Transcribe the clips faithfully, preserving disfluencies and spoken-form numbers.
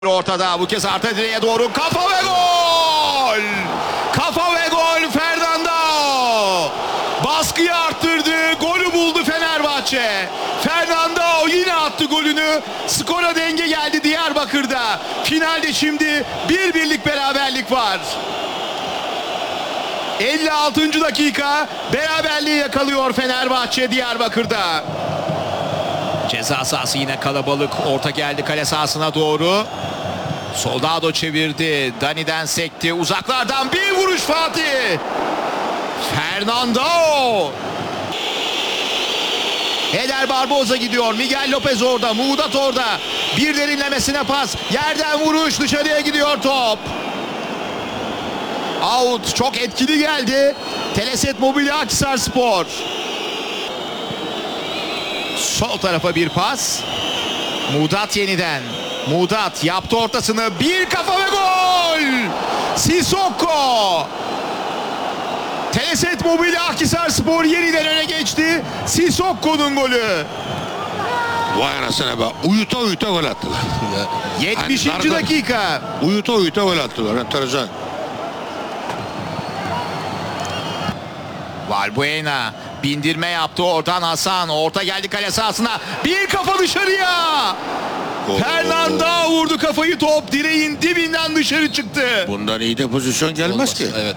Ortada bu kez arka direğe doğru kafa ve gol! Kafa ve gol Fernando! Baskıyı arttırdı, golü buldu Fenerbahçe. Fernando yine attı golünü. Skora denge geldi Diyarbakır'da. Finalde şimdi bir birlik beraberlik var. elli altıncı dakika beraberliği yakalıyor Fenerbahçe Diyarbakır'da. Ceza sahası yine kalabalık. Orta geldi kale sahasına doğru. Soldado çevirdi. Dani'den sekti. Uzaklardan bir vuruş Fatih. Fernando. Eder Barboza gidiyor. Miguel Lopez orada. Muğdat orada. Bir derinlemesine pas. Yerden vuruş. Dışarıya gidiyor top. Out. Çok etkili geldi. Teleset Mobilya Akhisarspor. Sol tarafa bir pas. Muğdat yeniden. Muğdat yaptı ortasını. Bir kafa ve gol! Sissoko! Teleset Mobilya Akhisarspor yeniden öne geçti. Sissoko'nun golü. Vay anasına be. Uyuta uyuta gol attılar. yetmişinci Hani dakika. Uyuta uyuta gol attılar. Enteresan. Valbuena bindirme yaptı. Oradan Hasan. Orta geldi kale sahasına. Bir kafa dışarıya. Oo. Fernando vurdu kafayı, top direğin dibinden dışarı çıktı. Bundan iyi de pozisyon gelmez Olmaz. ki. Evet.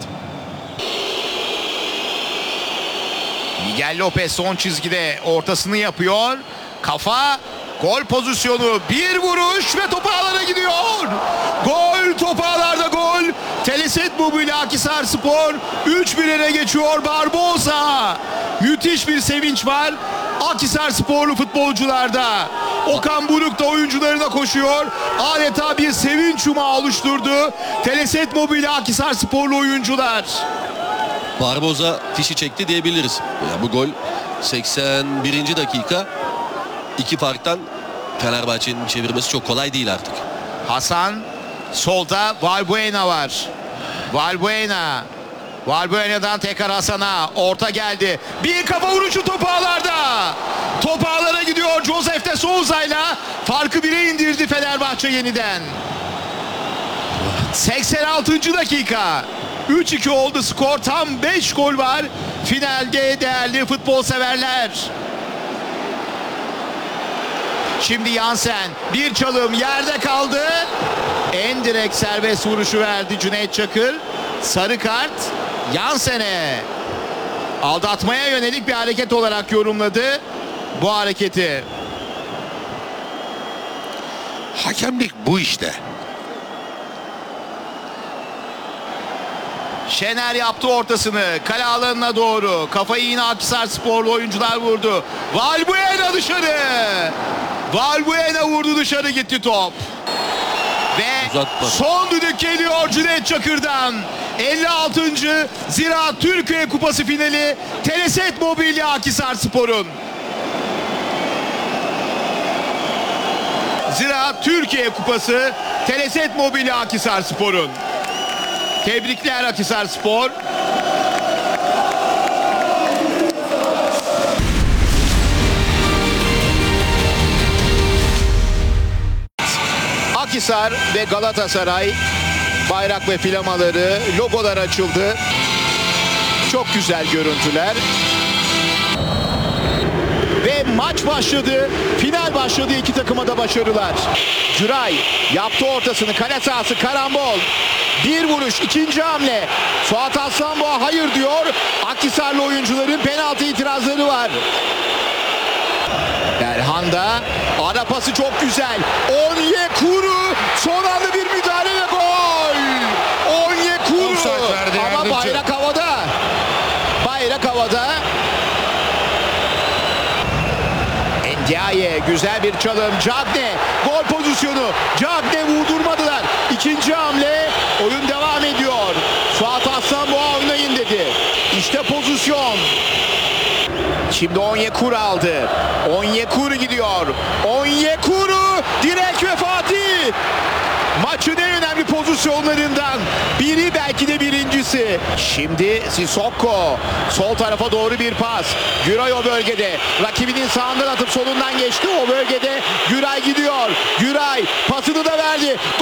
Miguel Lopez son çizgide ortasını yapıyor. Kafa, gol pozisyonu, bir vuruş ve top ağlara gidiyor. Gol, top ağlarda gol. Teleset Mobilya Akhisarspor üç bir'e geçiyor Barboza. Müthiş bir sevinç var Akhisarsporlu futbolcularda. Okan Buruk da oyuncularına koşuyor. Adeta bir sevinç yumağı oluşturdu Teleset Mobilya Akhisarsporlu oyuncular. Barboza fişi çekti diyebiliriz. Ya bu gol seksen birinci dakika. İki farktan Fenerbahçe'nin çevirmesi çok kolay değil artık. Hasan, solda Valbuena var. Valbuena. Valbuena'dan tekrar Hasan'a. Orta geldi. Bir kafa vuruşu top ağlarda. Top ağlara gidiyor Josef de Souza'yla. Farkı bire indirdi Fenerbahçe yeniden. seksen altıncı dakika. üç iki oldu skor. Tam beş gol var finalde değerli futbol severler. Şimdi Yansen, bir çalım yerde kaldı. En direkt serbest vuruşu verdi Cüneyt Çakır. Sarı kart Yansen'e. Aldatmaya yönelik bir hareket olarak yorumladı bu hareketi. Hakemlik bu işte. Şener yaptı ortasını kale alanına doğru. Kafayı yine Akhisarsporlu oyuncular vurdu. Valbuena dışarı. Valbuena vurdu, dışarı gitti top. Ve Uzatma. son düdük geliyor Cüneyt Çakır'dan. elli altıncı Ziraat Türkiye Kupası finali Teleset Mobilya Akhisarspor'un. Ziraat Türkiye Kupası Teleset Mobilya Akhisarspor'un. Tebrikler Akhisarspor. Akhisar ve Galatasaray bayrak ve flamaları, logolar açıldı. Çok güzel görüntüler. Ve maç başladı. Final başladı. İki takıma da başarılar. Güray yaptı ortasını. Kale sahası, karambol. Bir vuruş, ikinci hamle. Suat Aslanboğa hayır diyor. Akhisarlı oyuncuların penaltı itirazları var. Erhan'da ara pası çok güzel. Onyekuru son anda bir müdahale ve gol. Onyekuru Offside verdi ama yardımcı. bayrak havada. Bayrak havada. Ndiaye, güzel bir çalım. Cagne gol pozisyonu. Cagne vurdurmadılar. İkinci hamle, oyun devam ediyor. Suat Aslanboğa oynayın dedi. İşte pozisyon. Şimdi Onyekuru aldı. Onyekuru gidiyor. Onyekuru direk ve Fatih. Maçın en önemli önemli pozisyonlarından biri, belki de birincisi. Şimdi Sissoko sol tarafa doğru bir pas. Güray o bölgede. Rakibinin sağından atıp solundan geçti. O bölgede Güray gidiyor. Güray pasını da verdi.